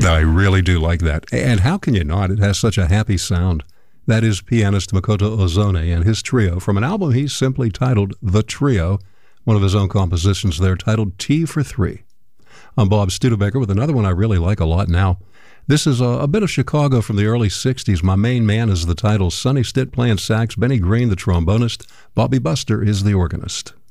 I really do like that. And how can you not? It has such a happy sound. That is pianist Makoto Ozone and his trio from an album he's simply titled The Trio, one of his own compositions there titled Tea for Three. I'm Bob Studebaker with another one I really like a lot now. This is a bit of Chicago from the early 60s. My Main Man is the title, Sonny Stitt playing sax, Benny Green the trombonist, Bobby Buster is the organist.